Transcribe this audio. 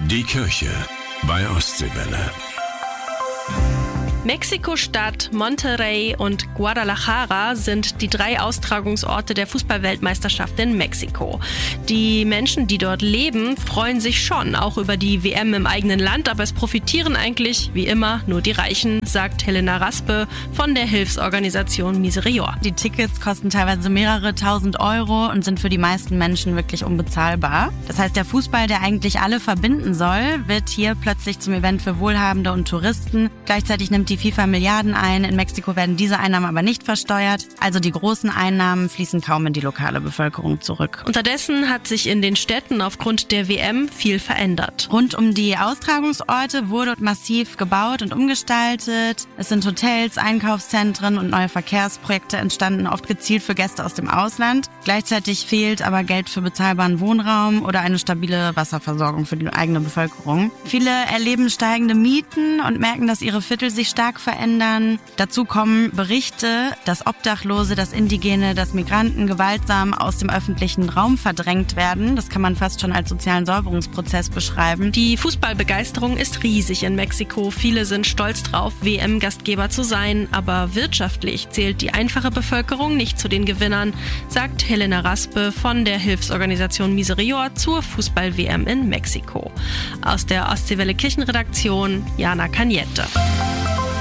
Die Kirche bei Ostseewelle. Mexiko-Stadt, Monterrey und Guadalajara sind die 3 Austragungsorte der Fußball-Weltmeisterschaft in Mexiko. Die Menschen, die dort leben, freuen sich schon auch über die WM im eigenen Land, aber es profitieren eigentlich, wie immer, nur die Reichen, sagt Helena Raspe von der Hilfsorganisation Miserior. Die Tickets kosten teilweise mehrere tausend Euro und sind für die meisten Menschen wirklich unbezahlbar. Das heißt, der Fußball, der eigentlich alle verbinden soll, wird hier plötzlich zum Event für Wohlhabende und Touristen. Gleichzeitig nimmt die FIFA Milliarden ein. In Mexiko werden diese Einnahmen aber nicht versteuert. Also die großen Einnahmen fließen kaum in die lokale Bevölkerung zurück. Unterdessen hat sich in den Städten aufgrund der WM viel verändert. Rund um die Austragungsorte wurde massiv gebaut und umgestaltet. Es sind Hotels, Einkaufszentren und neue Verkehrsprojekte entstanden, oft gezielt für Gäste aus dem Ausland. Gleichzeitig fehlt aber Geld für bezahlbaren Wohnraum oder eine stabile Wasserversorgung für die eigene Bevölkerung. Viele erleben steigende Mieten und merken, dass ihre Viertel sich stark verändern. Dazu kommen Berichte, dass Obdachlose, dass Indigene, dass Migranten gewaltsam aus dem öffentlichen Raum verdrängt werden. Das kann man fast schon als sozialen Säuberungsprozess beschreiben. Die Fußballbegeisterung ist riesig in Mexiko. Viele sind stolz drauf, WM-Gastgeber zu sein. Aber wirtschaftlich zählt die einfache Bevölkerung nicht zu den Gewinnern, sagt Helena Raspe von der Hilfsorganisation Miserior zur Fußball-WM in Mexiko. Aus der Ostseewelle Kirchenredaktion, Jana Cañete.